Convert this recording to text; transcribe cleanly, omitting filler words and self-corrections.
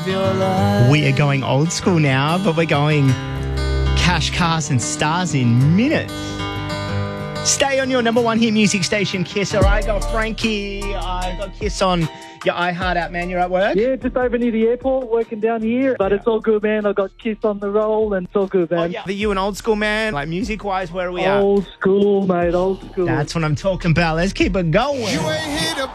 your life. We are going old school now, but we're going cash, cars and stars in minutes. Stay on your number one hit music station, Kiss. All right, got Frankie. I got Kiss on your iHeart app, man. You're at work? Yeah, just over near the airport, working down here. But it's all good, man. I got Kiss on the roll, and it's all good, man. Oh, yeah. Are you an old school man? Like music-wise, where are we at? Old school, mate, old school. That's what I'm talking about. Let's keep it going. You ain't here to